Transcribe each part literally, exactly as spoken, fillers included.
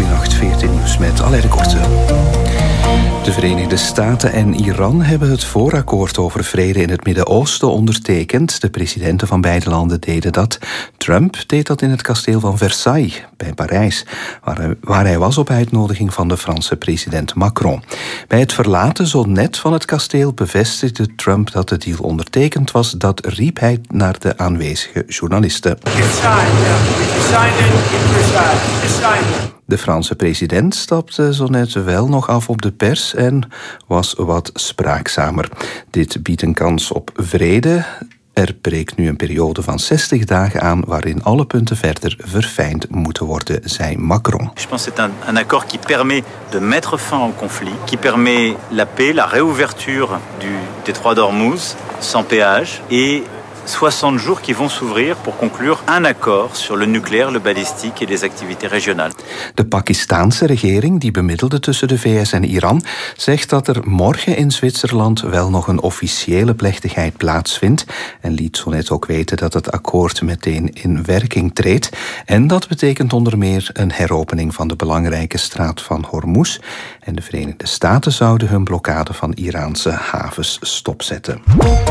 Goedenacht, V R T Nieuws met Alain de Korte. De Verenigde Staten en Iran hebben het voorakkoord over vrede in het Midden-Oosten ondertekend. De presidenten van beide landen deden dat. Trump deed dat in het kasteel van Versailles bij Parijs, waar hij, waar hij was op uitnodiging van de Franse president Macron. Bij het verlaten zo net van het kasteel bevestigde Trump dat de deal ondertekend was. Dat riep hij naar de aanwezige journalisten. De Franse president stapte zo net wel nog af op de pers en was wat spraakzamer. Dit biedt een kans op vrede. Er breekt nu een periode van zestig dagen aan waarin alle punten verder verfijnd moeten worden, zei Macron. Je pense que c'est un, un accord qui permet de mettre fin au conflit, qui permet la paix, la réouverture du détroit d'Ormuz sans péage et soixante jours qui vont s'ouvrir pour conclure un accord sur le nucléaire, le balistique et les activités régionales. De Pakistaanse regering, die bemiddelde tussen de V S en Iran, zegt dat er morgen in Zwitserland wel nog een officiële plechtigheid plaatsvindt en liet zo net ook weten dat het akkoord meteen in werking treedt. En dat betekent onder meer een heropening van de belangrijke straat van Hormuz. En de Verenigde Staten zouden hun blokkade van Iraanse havens stopzetten.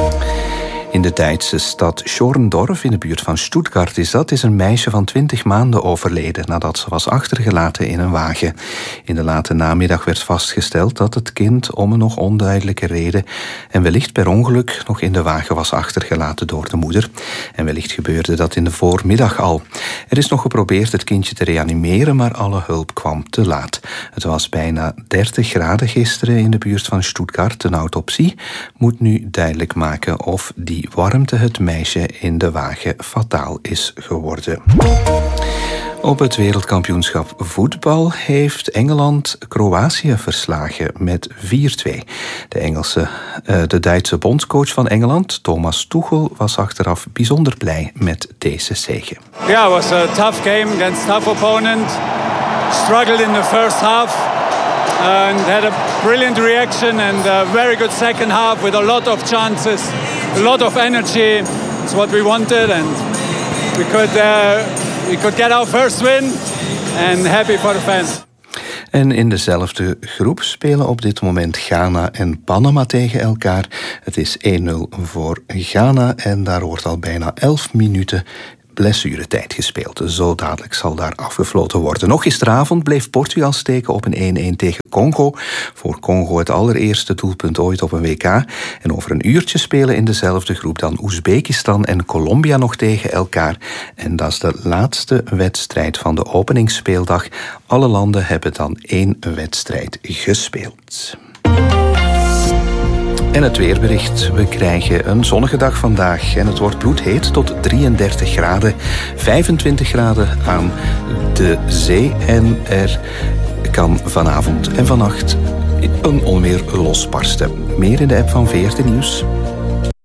In de Duitse stad Schorndorf, in de buurt van Stuttgart is dat, is een meisje van twintig maanden overleden nadat ze was achtergelaten in een wagen. In de late namiddag werd vastgesteld dat het kind om een nog onduidelijke reden en wellicht per ongeluk nog in de wagen was achtergelaten door de moeder. En wellicht gebeurde dat in de voormiddag al. Er is nog geprobeerd het kindje te reanimeren, maar alle hulp kwam te laat. Het was bijna dertig graden gisteren in de buurt van Stuttgart. Een autopsie moet nu duidelijk maken of die warmte het meisje in de wagen fataal is geworden. Op het wereldkampioenschap voetbal heeft Engeland Kroatië verslagen met vier twee. De, Engelse, uh, de Duitse bondscoach van Engeland, Thomas Tuchel, was achteraf bijzonder blij met deze zege. Yeah, it was a tough game against tough opponent. Struggled in the first half. And had a brilliant reaction and a very good second half with a lot of chances, a lot of energy. It's what we wanted and we could, uh, we could get our first win and happy for the fans. En in dezelfde groep spelen op dit moment Ghana en Panama tegen elkaar. Het is één nul voor Ghana en daar wordt al bijna elf minuten blessuretijd gespeeld. Zo dadelijk zal daar afgefloten worden. Nog gisteravond bleef Portugal steken op een één één tegen Congo. Voor Congo het allereerste doelpunt ooit op een W K. En over een uurtje spelen in dezelfde groep dan Oezbekistan en Colombia nog tegen elkaar. En dat is de laatste wedstrijd van de openingsspeeldag. Alle landen hebben dan één wedstrijd gespeeld. En het weerbericht. We krijgen een zonnige dag vandaag en het wordt bloedheet tot drieëndertig graden. vijfentwintig graden aan de zee en er kan vanavond en vannacht een onweer losbarsten. Meer in de app van V R T Nieuws.